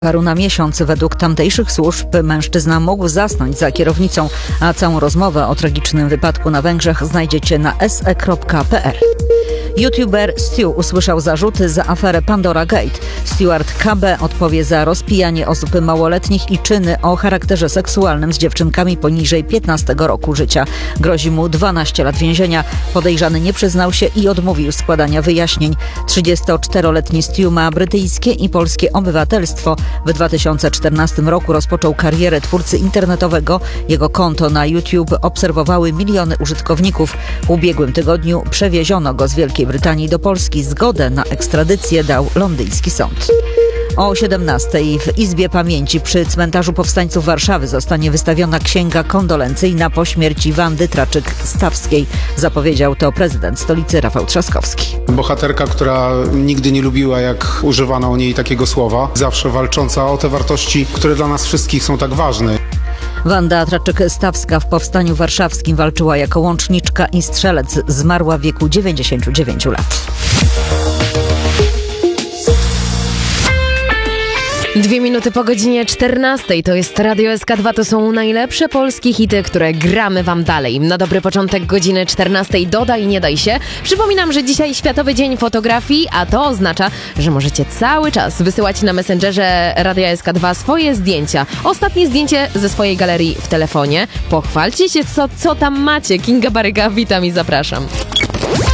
karu na miesiąc. Według tamtejszych służb mężczyzna mógł zasnąć za kierownicą, a całą rozmowę o tragicznym wypadku na Węgrzech znajdziecie na se.pl. YouTuber Stu usłyszał zarzuty za aferę Pandora Gate. Stewart KB odpowie za rozpijanie osób małoletnich i czyny o charakterze seksualnym z dziewczynkami poniżej 15 roku życia. Grozi mu 12 lat więzienia. Podejrzany nie przyznał się i odmówił składania wyjaśnień. 34-letni Stu ma brytyjskie i polskie obywatelstwo. W 2014 roku rozpoczął karierę twórcy internetowego. Jego konto na YouTube obserwowały miliony użytkowników. W ubiegłym tygodniu przewieziono go z Wielkiej Brytanii do Polski. Zgodę na ekstradycję dał londyński sąd. O 17:00 w Izbie Pamięci przy Cmentarzu Powstańców Warszawy zostanie wystawiona księga kondolencyjna po śmierci Wandy Traczyk-Stawskiej. Zapowiedział to prezydent stolicy Rafał Trzaskowski. Bohaterka, która nigdy nie lubiła, jak używano o niej takiego słowa. Zawsze walcząca o te wartości, które dla nas wszystkich są tak ważne. Wanda Traczyk-Stawska w Powstaniu Warszawskim walczyła jako łączniczka i strzelec. Zmarła w wieku 99 lat. 2 minuty po godzinie 14:00. To jest Radio SK2. To są najlepsze polskie hity, które gramy wam dalej. Na dobry początek godziny 14:00 dodaj, nie daj się. Przypominam, że dzisiaj Światowy Dzień Fotografii, a to oznacza, że możecie cały czas wysyłać na Messengerze Radia SK2 swoje zdjęcia. Ostatnie zdjęcie ze swojej galerii w telefonie. Pochwalcie się, co tam macie. Kinga Baryga, witam i zapraszam.